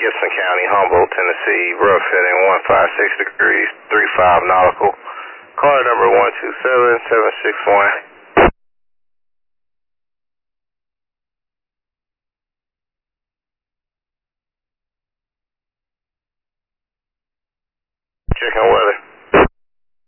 Gibson County, Humboldt, Tennessee, rough heading 156 degrees, 35 nautical. Car number 127761. Checking weather.